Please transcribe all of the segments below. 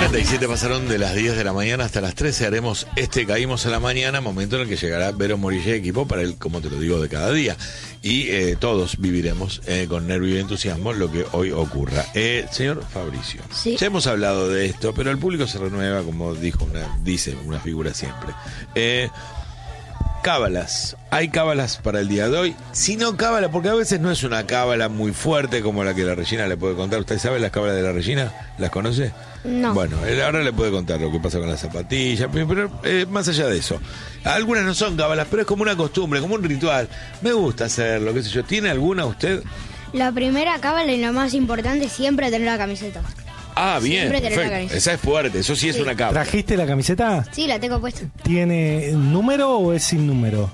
47 pasaron de las 10 de la mañana hasta las 13. Haremos Caímos a la Mañana, momento en el que llegará Vero Morillé, equipo para el, como te lo digo, de cada día. Y todos viviremos con nervio y entusiasmo lo que hoy ocurra. Señor Fabricio, sí. Ya hemos hablado de esto, pero el público se renueva, como dice una figura siempre. Cábalas. ¿Hay cábalas para el día de hoy? Si no cábala, porque a veces no es una cábala muy fuerte como la que la Regina le puede contar. ¿Usted sabe las cábalas de la Regina? ¿Las conoce? No. Bueno, él ahora le puede contar lo que pasa con las zapatillas, pero más allá de eso. Algunas no son cábalas, pero es como una costumbre, como un ritual. Me gusta hacerlo, qué sé yo. ¿Tiene alguna usted? La primera cábala y la más importante es siempre tener la camiseta. Ah, bien, Siempre tener la perfecto. camiseta. Esa es fuerte, eso sí es una cábala. ¿Trajiste la camiseta? Sí, la tengo puesta. ¿Tiene número o es sin número?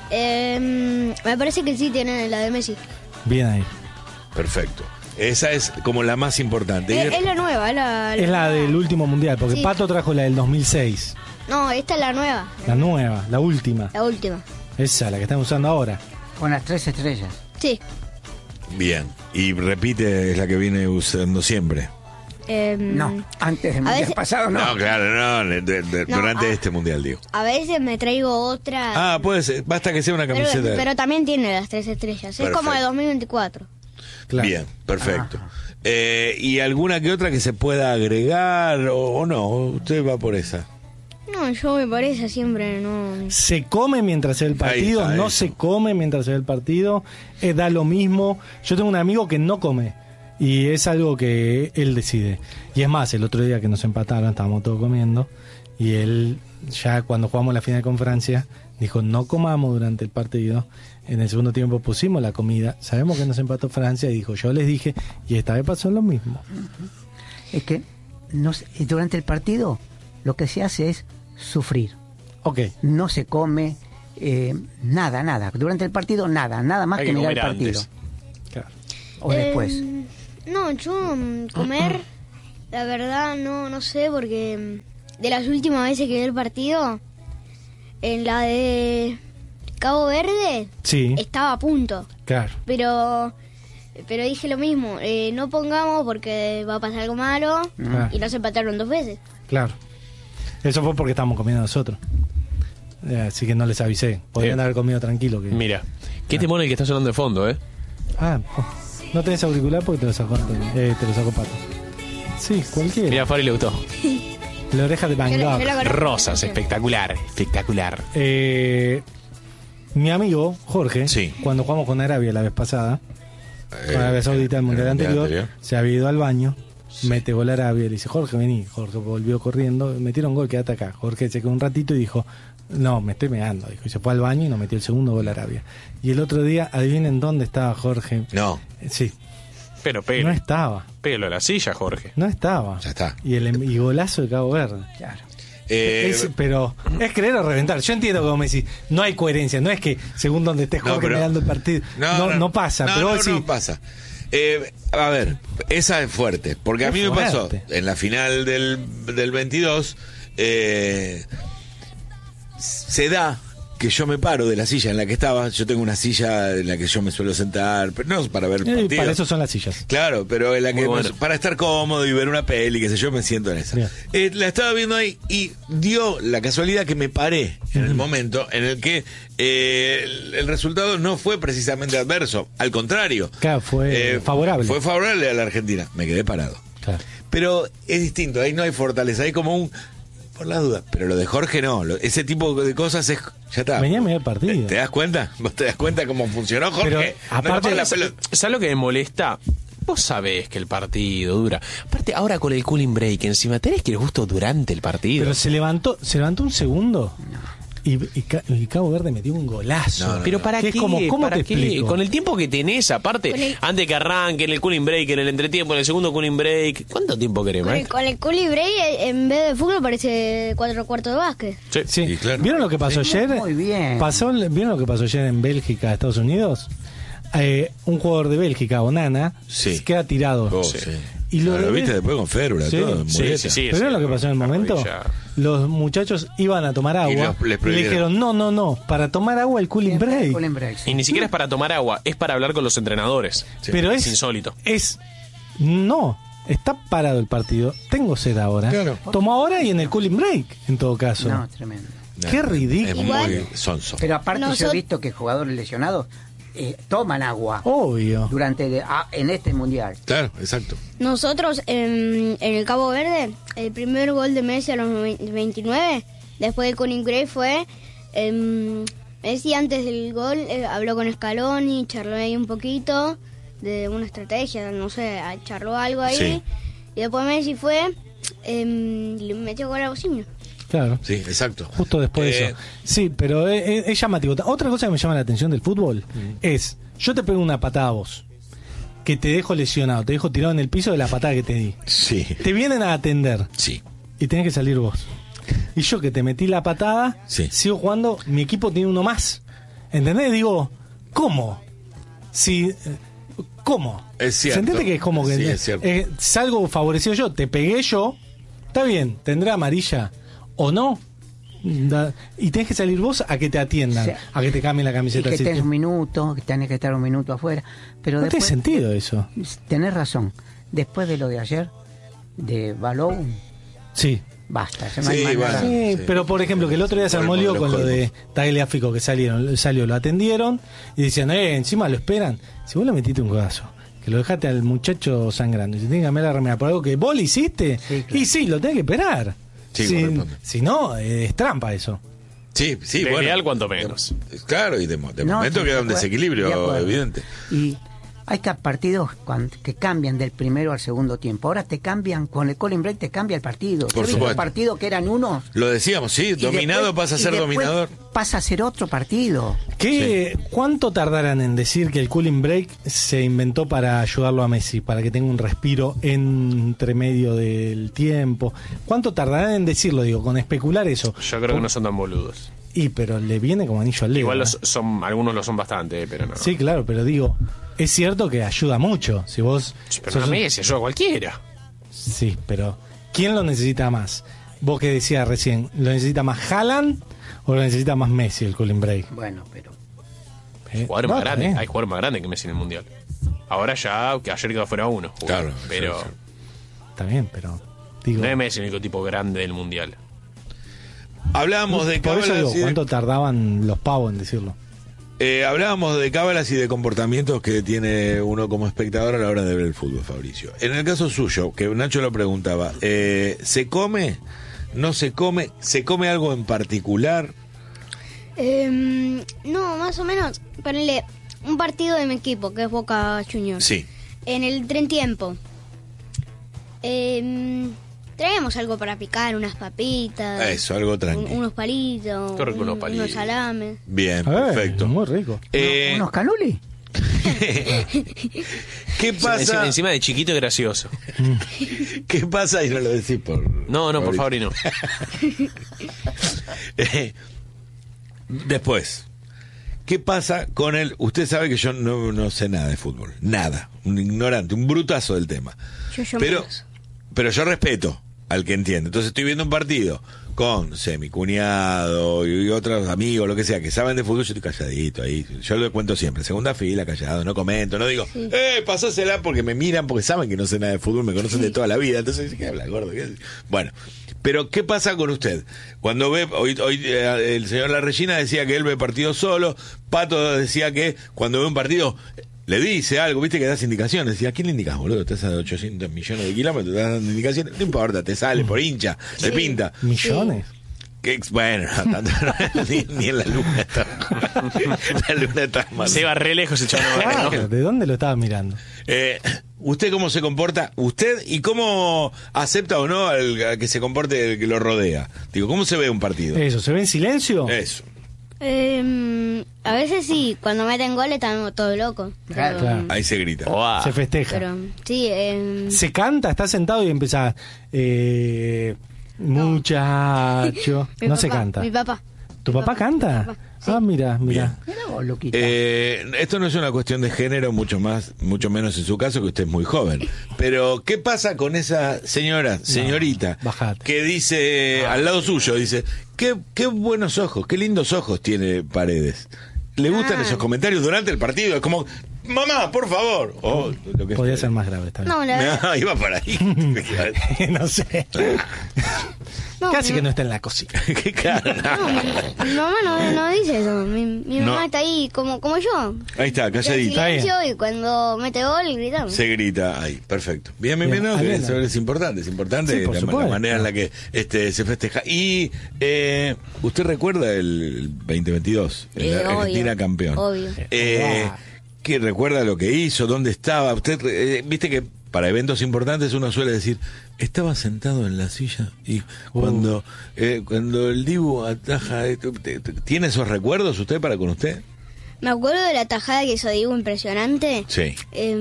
Me parece que sí tiene la de Messi. Bien ahí. Perfecto. Esa es como la más importante. Es la nueva, Es la del último mundial, porque Sí. Pato trajo la del 2006. No, esta es la nueva. La nueva, la última. La última. Esa, la que están usando ahora. Con las 3 estrellas. Sí. Bien. Y repite, es la que viene usando siempre. No, antes del a mundial veces- pasado no. No, claro, no. No, Durante este mundial, digo. A veces me traigo otra. Ah, puede ser. Basta que sea una pero, camiseta. pero también tiene las 3 estrellas. Es como de Perfecto. 2024. Claro. Bien, perfecto. ¿Y alguna que otra que se pueda agregar o no? ¿Usted va por esa? No, yo me parece siempre, no. Se come mientras se ve el partido, Ahí está, no eso. se come mientras se ve el partido, da lo mismo. Yo tengo un amigo que no come y es algo que él decide. Y es más, el otro día que nos empataron, estábamos todos comiendo y él, ya cuando jugamos la final con Francia, dijo no comamos durante el partido. En el segundo tiempo pusimos la comida, sabemos que nos empató Francia y dijo, yo les dije, y esta vez pasó lo mismo. Es que durante el partido lo que se hace es sufrir. Ok. No se come nada. Durante el partido nada más Hay que que mirar el comer partido. antes. Claro. O después. No, yo comer, la verdad no sé, porque de las últimas veces que vi el partido, en la de Cabo Verde, Sí, estaba a punto. claro. Pero dije lo mismo, no pongamos porque va a pasar algo malo Ah. y nos empataron 2 veces. Claro. Eso fue porque estábamos comiendo nosotros. Así que no les avisé. Podrían haber comido tranquilo. Que... Mira, qué temón el que está sonando de fondo, ¿eh? Ah, no tenés auricular porque te lo sacó Pato. Sí, cualquiera. Mira, a Fari le gustó. La oreja de Van Yo Gogh. la conozco. Rosas, espectacular. Mi amigo Jorge, Sí. cuando jugamos con Arabia la vez pasada, con Arabia Saudita el mundial anterior, se había ido al baño, mete gol a Arabia, le dice, Jorge, vení. Jorge volvió corriendo, metieron gol, quédate acá. Jorge se quedó un ratito y dijo, no, me estoy meando, dijo, y se fue al baño y nos metió el segundo gol a Arabia. Y el otro día, adivinen dónde estaba Jorge. No, Sí, Pero no pégalo. estaba, Pégalo a la silla, Jorge. no estaba. ya está. Y golazo de Cabo Verde. Claro. Pero es querer o reventar. Yo entiendo como me decís, no hay coherencia, no es que según donde estés No, Jorge pero- mirando el partido, no pasa, pero vos decís, no pasa. A ver, esa es fuerte, porque a Es mí me pasó fuerte. en la final del 22, se da que yo me paro de la silla en la que estaba. Yo tengo una silla en la que yo me suelo sentar, pero no para ver partidos. para eso son las sillas. Claro, pero en la que Muy bueno. para estar cómodo y ver una peli, qué sé yo, me siento en esa. Bien. La estaba viendo ahí y dio la casualidad que me paré en el momento en el que el resultado no fue precisamente adverso, al contrario. Claro, fue favorable. Fue favorable a la Argentina. Me quedé parado. Claro. Pero es distinto, ahí no hay fortaleza, hay como un... Por la duda, pero lo de Jorge no, ese tipo de cosas es... Ya está. Venía a mirar el partido. ¿Te das cuenta? ¿Vos te das cuenta cómo funcionó Jorge? Pero, No aparte, le pasa la pelota. ¿Sabes lo que me molesta? Vos sabés que el partido dura. Aparte, ahora con el cooling break encima, ¿tenés que ir justo durante el partido? Pero se levantó un segundo y Cabo Verde metió un golazo. No, no, Pero ¿para Que qué? es como, ¿cómo ¿Para te qué? explico? Con el tiempo que tenés, aparte, Con el- antes que arranque, en el cooling break, en el entretiempo, en el segundo cooling break. ¿Cuánto tiempo querés, Con el, maestro? con el culi break, en vez de fútbol parece 4 cuartos de básquet. Sí. Sí, claro. ¿Vieron lo que pasó ayer? Muy bien. ¿Vieron lo que pasó ayer en Bélgica, Estados Unidos? Un jugador de Bélgica, Onana, Sí. queda tirado. Oh, Sí. sí. Y Lo viste después con férula, Sí, todo. sí, muleta. ¿Pero vieron lo que pasó en el la momento? rodilla. Los muchachos iban a tomar agua Y les y le prohibieron. dijeron, no, para tomar agua el cooling break. Cooling break, sí. Y ni siquiera es para tomar agua, es para hablar con los entrenadores. Pero es insólito. No, está parado el partido, tengo sed ahora, Claro. tomo ahora y en el cooling break, en todo caso. No, tremendo. Qué ridículo. Es Igual- muy sonso. Pero aparte yo Nosot- he visto que jugadores lesionados toman agua Obvio. en este mundial. Claro, exacto. Nosotros en el Cabo Verde, el primer gol de Messi a los 29, después de Colin Gray fue... Messi antes del gol habló con Scaloni, charló ahí un poquito de una estrategia, no sé, charló algo ahí. Sí. Y después Messi fue, le metió gol a Bocinio. Claro. Sí, exacto. Justo después de eso. Sí, pero es llamativo. Otra cosa que me llama la atención del fútbol es, yo te pego una patada a vos, que te dejo lesionado, te dejo tirado en el piso de la patada que te di. Sí, Te vienen a atender sí. y tenés que salir vos. Y yo que te metí la patada, Sí. sigo jugando, mi equipo tiene uno más. ¿Entendés? Digo, ¿cómo? Si... ¿Cómo? Es cierto. ¿Se entiende que es como que Sí, es cierto. salgo favorecido yo? Te pegué yo, está bien, tendrá amarilla o no. Y tenés que salir vos a que te atiendan, Sí. a que te cambien la Y camiseta. que así estés que- un minuto, que tenés que estar un minuto afuera. Pero no tiene después, sentido eso. tenés razón. Después de lo de ayer, de Balou, Sí. basta. Ya no Sí, hay más bueno. nada. Sí, Sí. pero por ejemplo, que el otro día se armó lío con lo de Tagliafico, que salió, lo atendieron y decían, encima lo esperan. Si vos le metiste un codazo, que lo dejaste al muchacho sangrando y se tiene que cambiar la remera por algo que vos le hiciste, Sí, claro. y sí, lo tenés que esperar. Sí, si, corresponde. si no, es trampa eso. Sí, sí, De bueno. Real cuanto menos. Claro, y de No, momento sí, queda un de acuerdo, de desequilibrio acuerdo. evidente. Y hay partidos que cambian del primero al segundo tiempo. Ahora te cambian, con el Colin Break te cambia el partido. Por Yo he visto supuesto. partidos que eran unos. Lo decíamos, sí, y dominado después- pasa a y ser después dominador. Pasa a ser otro partido. ¿Cuánto tardarán en decir que el cooling break se inventó para ayudarlo a Messi, para que tenga un respiro entre medio del tiempo? ¿Cuánto tardarán en decirlo, digo, con especular eso? Yo creo que no son tan boludos. Pero le viene como anillo al dedo. Igual ¿eh? algunos lo son bastante, pero no. Sí, claro, pero digo, es cierto que ayuda mucho. Si vos Pero no Messi, ayuda a cualquiera. Sí, pero ¿quién lo necesita más? Vos que decías recién, ¿lo necesita más Haaland o lo necesita más Messi el cooling break? Bueno, pero Jugadores no, más está grandes, bien. hay jugadores más grandes que Messi en el Mundial. Ahora ya, que ayer quedó fuera uno. jugó. Claro, Pero sí, Está bien, pero digo, no es Messi el único tipo grande del Mundial. Hablábamos de por eso cábalas digo, y de- ¿cuánto tardaban los pavos en decirlo? hablábamos de cábalas y de comportamientos que tiene uno como espectador a la hora de ver el fútbol, Fabricio. En el caso suyo, que Nacho lo preguntaba, ¿se come? ¿No se come? ¿Se come algo en particular? No, más o menos, ponele un partido de mi equipo, que es Boca Juniors. Sí. En el entretiempo. Traemos algo para picar, unas papitas. Eso, algo tranquilo. Unos palitos. Qué rico unos palitos. Unos salames. Bien, perfecto. Muy rico. ¿unos canuli? ¿Qué pasa? Encima de chiquito y gracioso. ¿Qué pasa? Y no lo decís por... No, por favor, y no. Después, ¿qué pasa con él? Usted sabe que yo no sé nada de fútbol, nada, un ignorante, un brutazo del tema. Pero yo respeto al que entiende. Entonces estoy viendo un partido con mi cuñado y otros amigos, lo que sea, que saben de fútbol, yo estoy calladito ahí. Yo lo cuento siempre, segunda fila, callado, no comento, no digo, pasásela, porque me miran, porque saben que no sé nada de fútbol, me conocen de toda la vida. Entonces, ¿qué habla, gordo? Bueno, pero ¿qué pasa con usted? Cuando ve, hoy el señor La Regina decía que él ve partidos solo, Pato decía que cuando ve un partido le dice algo, viste que das indicaciones. Decía, ¿a quién le indicas, boludo? Estás a 800 millones de kilómetros, te das dando indicaciones. No importa, te sale por hincha, te pinta. ¿Millones? Bueno, tanto, ni en la luna está. La luna está más. Se va re lejos el chaval. Claro, ¿de dónde lo estabas mirando? ¿Usted cómo se comporta? ¿Usted y cómo acepta o no al que se comporte el que lo rodea? Digo, ¿cómo se ve un partido? Eso, ¿se ve en silencio? Eso. A veces sí, cuando meten goles estamos todos locos. Claro. Claro. Ahí se grita. Se festeja. Pero sí, Se canta, está sentado y empieza muchacho. mi No papá, se canta. Mi papá. ¿Tu papá canta? Mi papá, sí. Ah, mira. Mira vos, Luquita. Esto no es una cuestión de género, mucho menos en su caso, que usted es muy joven. Pero, ¿qué pasa con esa señorita, bajate. que dice, al lado suyo, dice, qué buenos ojos, qué lindos ojos tiene Paredes? ¿Le gustan esos comentarios durante el partido? Es como, mamá, por favor. O lo que Podría sea. ser más grave esta vez. No, la verdad. No, iba para ahí. No sé. No, Casi que no está en la cocina. Qué cara. No, mi mamá no dice eso. Mi No. mamá está ahí como yo. Ahí está, En calladita. silencio y cuando mete gol gritamos. Se grita ahí, perfecto. Bien, Bien, no, que bien. eso es importante Sí, por la supuesto. manera en la que se festeja. Y ¿usted recuerda el 2022? Sí, La Argentina obvio, campeón. obvio. ¿Qué recuerda lo que hizo? ¿Dónde estaba? Usted, viste que para eventos importantes uno suele decir, estaba sentado en la silla y cuando el Dibu ataja, ¿tiene esos recuerdos usted para con usted? Me acuerdo de la tajada que hizo Diego, impresionante. Sí.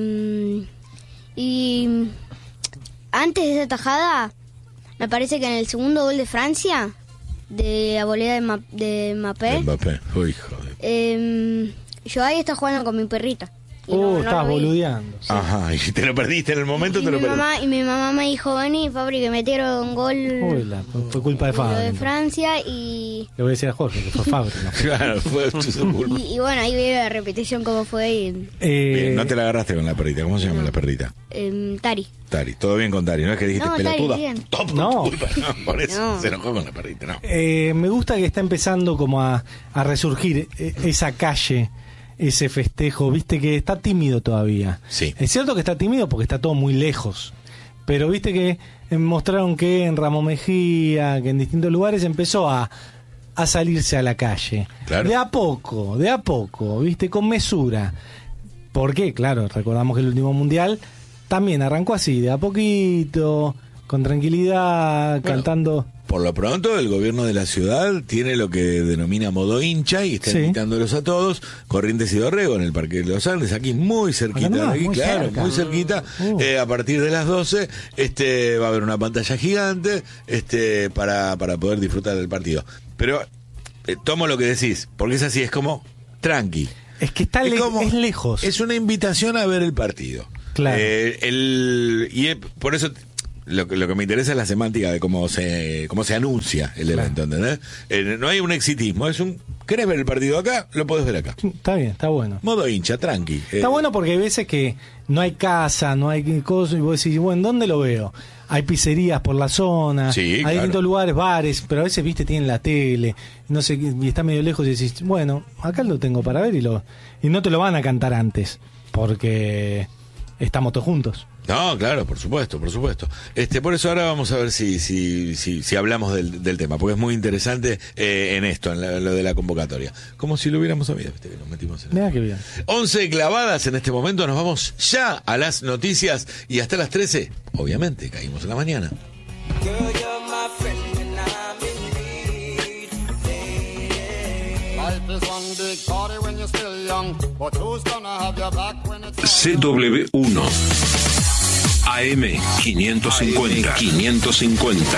Y antes de esa tajada, me parece que en el segundo gol de Francia, de la volea de Mbappé, Mbappé. Uy, hijo de... yo ahí estaba jugando con mi perrita. Y no Estabas lo vi. boludeando. Ajá, y si te lo perdiste en el momento, te lo perdiste. Y mi mamá me dijo, vení, Fabri, que metieron gol Fue culpa de lo Fabri. de Francia y Le voy a decir a Jorge que fue Fabri. ¿No? Claro, fue su culpa. y bueno, ahí vi la repetición cómo fue y, Bien, no te la agarraste con la perrita. ¿Cómo se llama la perrita? Tari. Tari. Todo bien con Tari. No es que dijiste No, Tari, pelotuda. bien. Todo por No. tu culpa. No, por eso No. se enojó con la perrita. No. Me gusta que está empezando como a resurgir esa calle, ese festejo, viste que está tímido todavía. Sí. Es cierto que está tímido porque está todo muy lejos, pero viste que mostraron que en Ramos Mejía, que en distintos lugares empezó a salirse a la calle. Claro. De a poco, viste, con mesura. Porque, claro, recordamos que el último mundial también arrancó así, de a poquito, con tranquilidad, cantando. Por lo pronto, el gobierno de la ciudad tiene lo que denomina modo hincha y está Sí. invitándolos a todos. Corrientes y Dorrego en el Parque de los Andes, aquí muy cerquita Acá nomás, de aquí, muy claro, cerca. muy cerquita. A partir de las 12 va a haber una pantalla gigante para poder disfrutar del partido. Pero tomo lo que decís, porque es así, es como tranqui. Es que está es lejos. Es una invitación a ver el partido. Claro. Por eso lo que me interesa es la semántica de cómo se anuncia el evento, ¿entendés? No hay un exitismo, ¿querés ver el partido acá? Lo podés ver acá. Está bien, está bueno. Modo hincha, tranqui. Está bueno porque hay veces que no hay casa, no hay cosas, y vos decís, bueno, ¿dónde lo veo? Hay pizzerías por la zona, Sí, hay claro. distintos lugares, bares, pero a veces, viste, tienen la tele, no sé, y está medio lejos y decís, bueno, acá lo tengo para ver y no te lo van a cantar antes, porque estamos todos juntos. No, claro, por supuesto, por supuesto. Por eso ahora vamos a ver si hablamos del tema, porque es muy interesante en esto, en lo de la convocatoria. Como si lo hubiéramos sabido, viste, que nos metimos en Mira qué bien. 11 clavadas en este momento, nos vamos ya a las noticias y hasta las 13, obviamente, caímos en la mañana. CW1 AM 550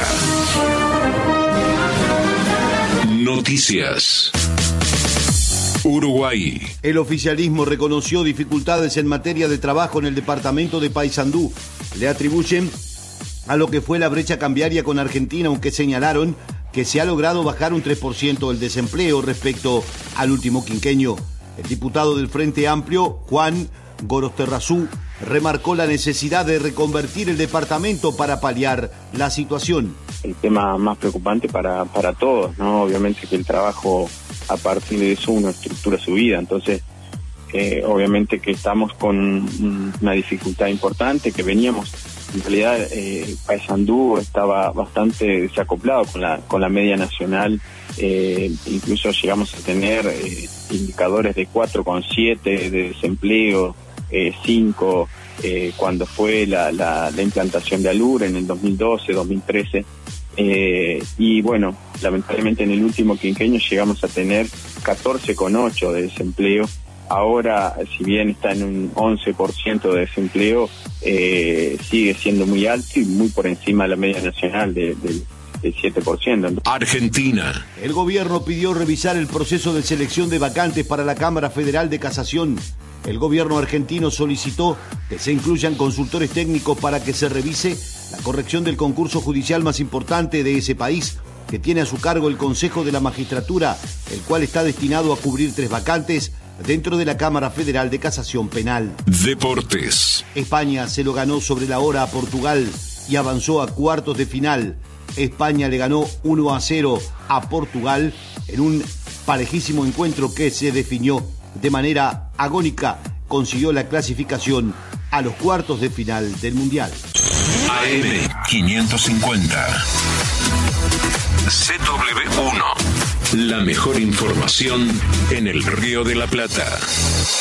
Noticias. Uruguay. El oficialismo reconoció dificultades en materia de trabajo en el departamento de Paysandú. Le atribuyen a lo que fue la brecha cambiaria con Argentina, aunque señalaron que se ha logrado bajar un 3% el desempleo respecto al último quinquenio. El diputado del Frente Amplio, Juan Gorosterrazú, remarcó la necesidad de reconvertir el departamento para paliar la situación. El tema más preocupante para todos, ¿no? Obviamente que el trabajo, a partir de eso, uno estructura su vida. Entonces, obviamente que estamos con una dificultad importante, que veníamos, en realidad, Paysandú estaba bastante desacoplado con la media nacional. Incluso llegamos a tener indicadores de 4,7 de desempleo, 5 cuando fue la implantación de ALUR en el 2012, 2013. Y bueno, lamentablemente en el último quinquenio llegamos a tener 14,8 de desempleo. Ahora, si bien está en un 11% de desempleo, sigue siendo muy alto y muy por encima de la media nacional del 7%. Argentina. El gobierno pidió revisar el proceso de selección de vacantes para la Cámara Federal de Casación. El gobierno argentino solicitó que se incluyan consultores técnicos para que se revise la corrección del concurso judicial más importante de ese país, que tiene a su cargo el Consejo de la Magistratura, el cual está destinado a cubrir 3 vacantes dentro de la Cámara Federal de Casación Penal. Deportes. España se lo ganó sobre la hora a Portugal y avanzó a cuartos de final. España le ganó 1-0 a Portugal en un parejísimo encuentro que se definió de manera agónica. Consiguió la clasificación a los cuartos de final del Mundial. AM 550. CW1. La mejor información en el Río de la Plata.